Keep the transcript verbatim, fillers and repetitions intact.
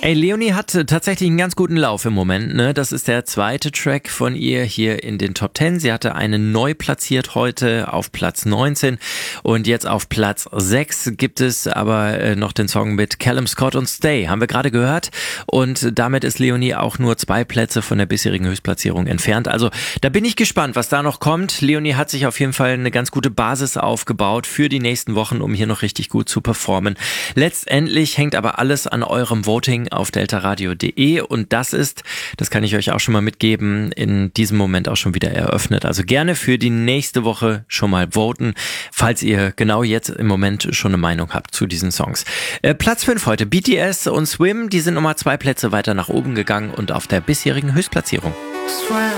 Ey, Leonie hat tatsächlich einen ganz guten Lauf im Moment, ne? Das ist der zweite Track von ihr hier in den Top Ten. Sie hatte einen neu platziert heute auf Platz neunzehn und jetzt auf Platz sechs gibt es aber äh, noch den Song mit Callum Scott und Stay, haben wir gerade gehört, und damit ist Leonie auch nur zwei Plätze von der bisherigen Höchstplatzierung entfernt. Also da bin ich gespannt, was da noch kommt. Leonie hat sich auf jeden Fall eine ganz gute Basis aufgebaut für die nächsten Wochen, um hier noch richtig gut zu performen. Letztendlich hängt aber alles an eurem Voting auf deltaradio punkt de und das ist, das kann ich euch auch schon mal mitgeben, in diesem Moment auch schon wieder eröffnet. Also gerne für die nächste Woche schon mal voten, falls ihr genau jetzt im Moment schon eine Meinung habt zu diesen Songs. Äh, Platz fünf heute, B T S und Swim, die sind nochmal zwei Plätze weiter nach oben gegangen und auf der bisherigen Höchstplatzierung.